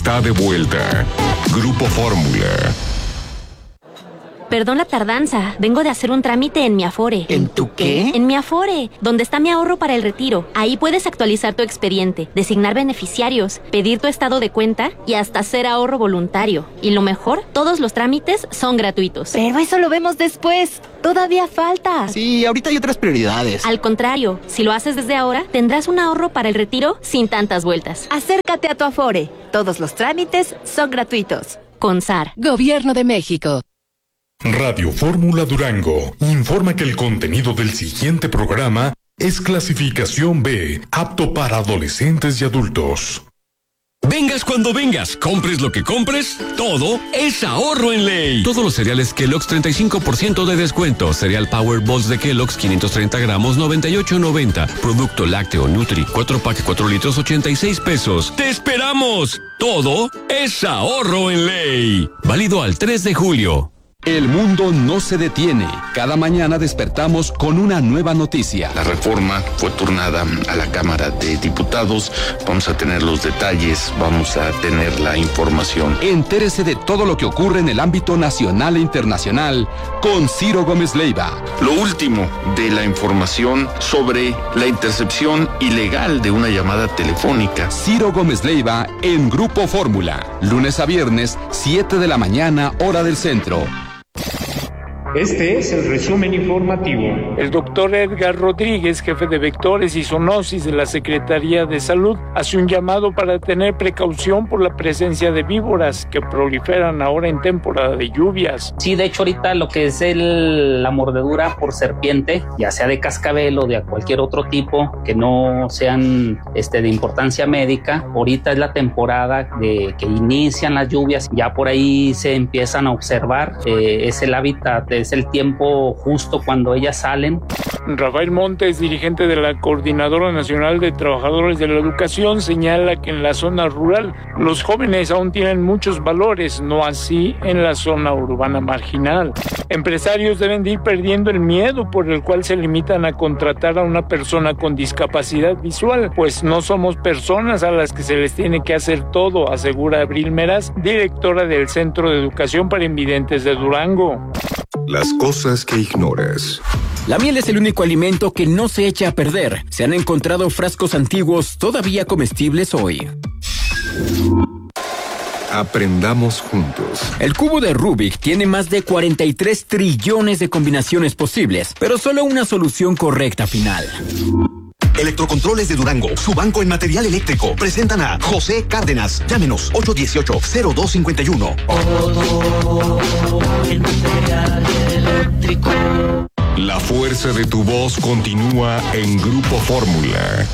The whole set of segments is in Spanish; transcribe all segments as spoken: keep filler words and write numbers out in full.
está de vuelta. Grupo Fórmula. Perdón la tardanza, vengo de hacer un trámite en mi Afore. ¿En tu qué? En mi Afore, donde está mi ahorro para el retiro. Ahí puedes actualizar tu expediente, designar beneficiarios, pedir tu estado de cuenta y hasta hacer ahorro voluntario. Y lo mejor, todos los trámites son gratuitos. Pero eso lo vemos después. Todavía falta. Sí, ahorita hay otras prioridades. Al contrario, si lo haces desde ahora, tendrás un ahorro para el retiro sin tantas vueltas. Acércate a tu Afore. Todos los trámites son gratuitos. Con S A R. Gobierno de México. Radio Fórmula Durango informa que el contenido del siguiente programa es clasificación B, apto para adolescentes y adultos. Vengas cuando vengas, compres lo que compres, todo es ahorro en ley. Todos los cereales Kellogg's treinta y cinco por ciento de descuento. Cereal Power Balls de Kellogg's quinientos treinta gramos noventa y ocho noventa. Producto lácteo Nutri cuatro pack cuatro litros ochenta y seis pesos. ¡Te esperamos! Todo es ahorro en ley. Válido al tres de julio. El mundo no se detiene. Cada mañana despertamos con una nueva noticia. La reforma fue turnada a la Cámara de Diputados. Vamos a tener los detalles, vamos a tener la información. Entérese de todo lo que ocurre en el ámbito nacional e internacional con Ciro Gómez Leiva. Lo último de la información sobre la intercepción ilegal de una llamada telefónica. Ciro Gómez Leiva en Grupo Fórmula. Lunes a viernes, siete de la mañana, hora del centro. Este es el resumen informativo. El doctor Edgar Rodríguez, jefe de vectores y zoonosis de la Secretaría de Salud, hace un llamado para tener precaución por la presencia de víboras que proliferan ahora en temporada de lluvias. Sí, de hecho ahorita lo que es el, la mordedura por serpiente, ya sea de cascabel o de cualquier otro tipo que no sean este, de importancia médica, ahorita es la temporada de que inician las lluvias, ya por ahí se empiezan a observar, eh, es el hábitat de es el tiempo justo cuando ellas salen. Rafael Montes, dirigente de la Coordinadora Nacional de Trabajadores de la Educación, señala que en la zona rural los jóvenes aún tienen muchos valores, no así en la zona urbana marginal. Empresarios deben de ir perdiendo el miedo por el cual se limitan a contratar a una persona con discapacidad visual, pues no somos personas a las que se les tiene que hacer todo, asegura Abril Meraz, directora del Centro de Educación para Invidentes de Durango. Las cosas que ignoras. La miel es el único alimento que no se echa a perder. Se han encontrado frascos antiguos todavía comestibles hoy. Aprendamos juntos. El cubo de Rubik tiene más de cuarenta y tres trillones de combinaciones posibles, pero solo una solución correcta final. Electrocontroles de Durango, su banco en material eléctrico, presentan a José Cárdenas. Llámenos ocho uno ocho, cero dos cinco uno. Oh, el material eléctrico. La fuerza de tu voz continúa en Grupo Fórmula.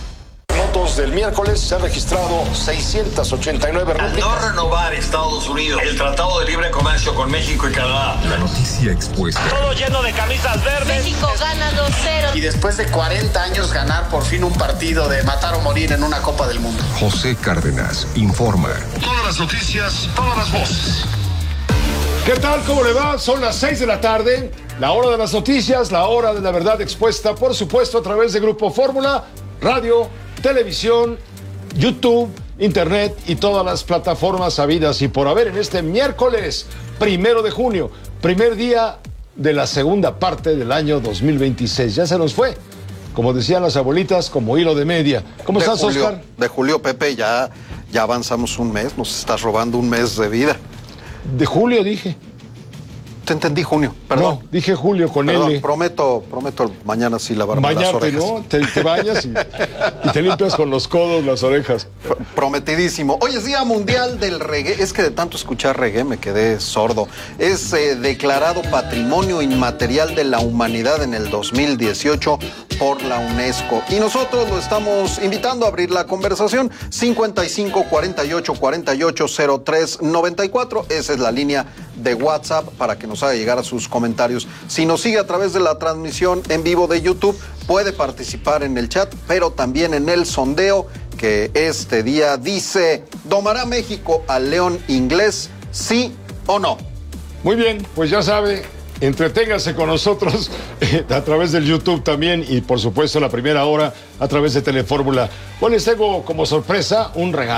Del miércoles se han registrado seiscientas ochenta y nueve réplicas. Al no renovar Estados Unidos el Tratado de Libre Comercio con México y Canadá. La noticia expuesta. Todo lleno de camisas verdes. México gana dos cero. Y después de cuarenta años ganar por fin un partido de matar o morir en una Copa del Mundo. José Cárdenas informa. Todas las noticias, todas las voces. ¿Qué tal? ¿Cómo le va? Son las seis de la tarde. La hora de las noticias, la hora de la verdad expuesta, por supuesto, a través de Grupo Fórmula, radio, televisión, YouTube, internet y todas las plataformas habidas y por haber en este miércoles primero de junio, primer día de la segunda parte del año dos mil veintiséis. Ya se nos fue, como decían las abuelitas, como hilo de media. ¿Cómo de estás, Julio, Oscar? De Julio, Pepe, ya, ya avanzamos un mes, nos estás robando un mes de vida. De julio, dije. Te entendí, junio, perdón. No, dije julio con perdón, L. Prometo, prometo mañana sí lavarme Bañarte, las orejas. ¿no? Te, te bañas y, y te limpias con los codos las orejas. Prometidísimo. Hoy es Día Mundial del Reggae. Es que de tanto escuchar reggae me quedé sordo. Es eh, declarado Patrimonio Inmaterial de la Humanidad en el dos mil dieciocho por la UNESCO. Y nosotros lo estamos invitando a abrir la conversación. cincuenta y cinco, cuarenta y ocho, cuarenta y ocho, cero tres, noventa y cuatro. Esa es la línea de WhatsApp para que nos haga llegar a sus comentarios. Si nos sigue a través de la transmisión en vivo de YouTube, puede participar en el chat, pero también en el sondeo que este día dice: ¿domará México al León inglés, sí o no? Muy bien, pues ya sabe, entreténgase con nosotros eh, a través del YouTube también y por supuesto la primera hora a través de Telefórmula. Hoy les tengo como sorpresa un regalo.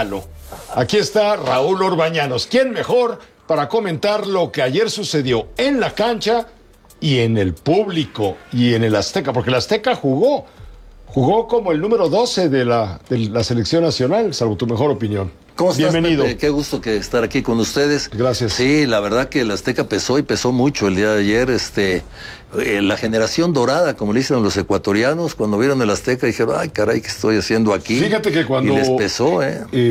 Aquí está Raúl Orbañanos. ¿Quién mejor para comentar lo que ayer sucedió en la cancha y en el público y en el Azteca? Porque el Azteca jugó, jugó como el número doce de la, de la selección nacional, salvo tu mejor opinión. ¿Cómo estás, Bienvenido. Pepe? Qué gusto que estar aquí con ustedes. Gracias. Sí, la verdad que el Azteca pesó y pesó mucho el día de ayer. Este, eh, la generación dorada, como le dicen los ecuatorianos, cuando vieron el Azteca dijeron, ay, caray, ¿qué estoy haciendo aquí? Fíjate que cuando... Y les pesó, ¿eh? eh